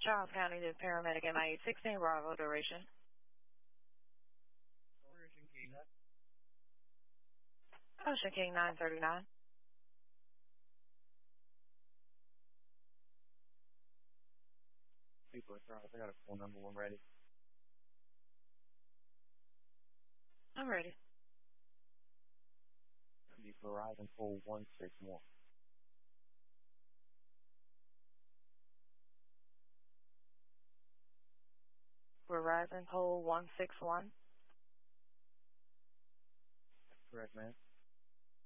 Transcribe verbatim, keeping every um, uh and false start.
Charles County, the paramedic M I eight sixteen, Bravo, duration. Ocean King. Ocean King nine thirty-nine. People are Charles. I got a phone number one ready. I'm ready. The Verizon pole one six one. Verizon pole one six one. Correct, man.